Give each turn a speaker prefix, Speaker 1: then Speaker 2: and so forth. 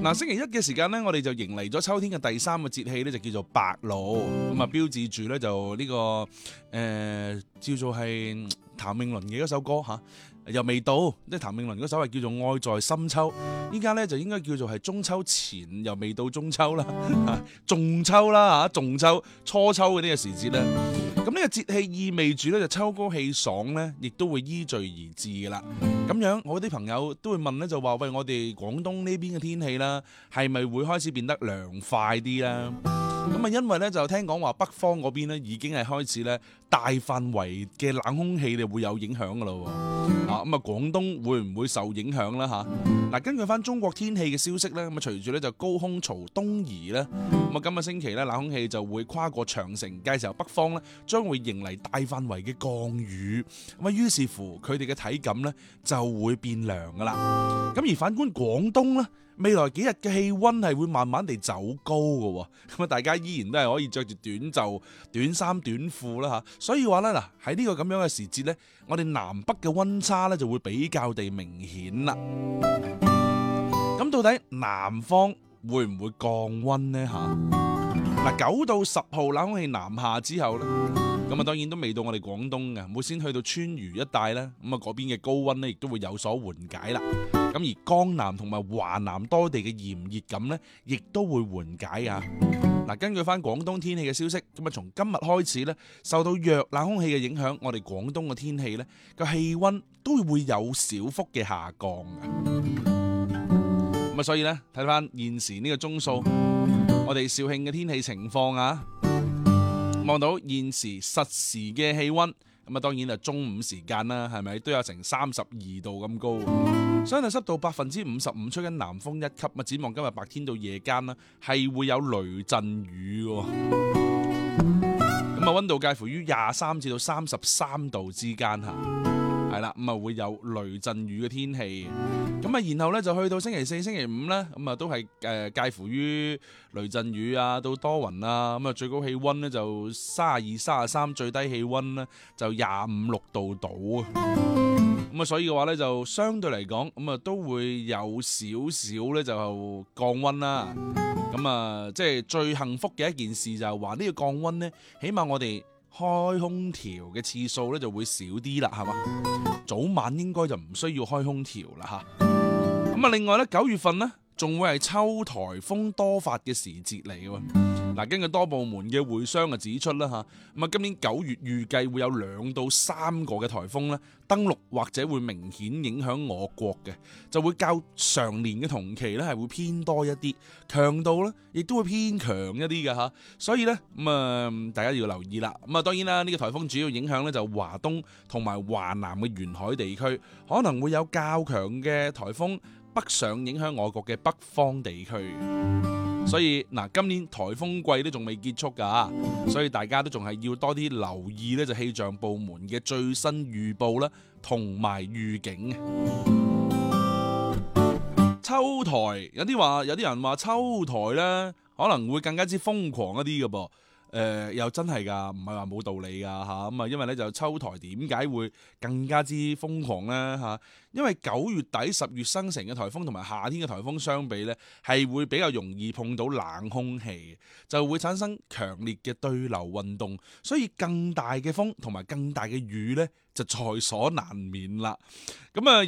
Speaker 1: 嗱，星期一嘅時間咧，我哋就迎嚟咗秋天嘅第三個節氣咧，就叫做白露，咁啊標誌住咧就呢、個叫做係譚詠麟嘅一首歌嚇。又未到，即係譚詠麟嗰首係叫做《愛在深秋》，依家咧就應該叫做係中秋前，又未到中秋啦，仲秋啦嚇，仲秋、初秋嗰啲嘅時節咧。咁呢個節氣意味住咧就秋高氣爽咧，亦都會依序而至嘅啦。咁樣我啲朋友都會問咧，就話喂，我哋廣東呢邊嘅天氣啦，係咪會開始變得涼快啲啦？咁啊，因為咧就聽講話北方嗰邊咧已經係開始咧大範圍嘅冷空氣就會有影響噶啦喎。咁啊，廣東會唔會受影響啦嚇？嗱，根據翻中國天氣嘅消息咧，咁啊隨住咧就高空槽東移咧，咁啊今個星期咧冷空氣就會跨過長城，屆時候北方咧將會迎嚟大範圍嘅降雨，咁啊於是乎佢哋嘅體感咧就會變涼噶啦。咁而反觀廣東咧，未來幾日嘅氣溫係會慢慢地走高嘅，咁啊大家依然都係可以着住短袖、短衫、短褲啦嚇。所以話咧嗱，喺呢個咁樣嘅時節咧，我哋南北嘅溫差咧就會比較地明顯啦。咁到底南方會唔會降溫呢嚇？嗱，9到10號冷空氣南下之後咧，咁啊當然都未到我哋廣東嘅，會先去到川渝一帶啦。咁啊嗰邊嘅高溫咧亦都會有所緩解啦。咁而江南同埋華南多地嘅炎熱感咧，亦都會緩解啊。嗱，根據翻廣東天氣嘅消息，咁啊從今日開始咧，受到弱冷空氣嘅影響，我哋廣東嘅天氣咧個氣溫都會有小幅嘅下降嘅。咁啊，所以咧睇翻現時呢個鐘數，我哋肇慶嘅天氣情況啊，望到現時實時嘅氣溫，咁啊當然係中午時間啦，係咪都有成32度咁高？相對濕度55%，吹緊南風1級。啊，展望今日白天到夜間啦，係會有雷陣雨嘅。咁啊，溫度介乎於23至到33度之間嚇，係啦，咁啊會有雷陣雨嘅天氣。咁啊，然後咧就去到星期4、星期5咧，咁啊都係介乎於雷陣雨啊到多雲啊。咁啊最高氣溫咧就32、33，最低氣溫咧就25、6度到啊。咁啊，所以嘅話咧就相對嚟講，咁啊都會有少少咧就降溫啦。咁啊，即係最幸福嘅一件事就係話呢個降溫咧，起碼我哋開空調嘅次數咧就會少啲啦，係嘛？早晚應該就唔需要開空調啦吓。咁啊，另外咧9月份咧仲會係秋颱風多發嘅時節嚟嘅。嗱，根據多部門嘅會商指出啦嚇，咁啊今年9月預計會有2到3個嘅颱風咧登陸或者會明顯影響我國嘅，就會較常年嘅同期咧係會偏多一啲，強度咧亦都會偏強一啲嘅嚇，所以咧大家要留意啦。咁啊當然啦，呢個颱風主要影響咧就華東同埋華南嘅沿海地區，可能會有較強嘅颱風北上影響我國嘅北方地區。所以嗱，今年颱風季都仲未結束㗎，所以大家都仲係要多啲留意咧，就氣象部門嘅最新預報啦，同埋預警。秋颱有啲人話秋颱咧可能會更加之瘋狂一啲嘅噃。又真係㗎，唔係話冇道理㗎嚇。咁啊，因為咧就秋颱點解會更加之瘋狂咧嚇？因為9月底10月生成嘅颱風同埋夏天嘅颱風相比咧，係會比較容易碰到冷空氣，就會產生強烈嘅對流運動，所以更大嘅風同埋更大嘅雨咧就在所難免啦。咁啊〜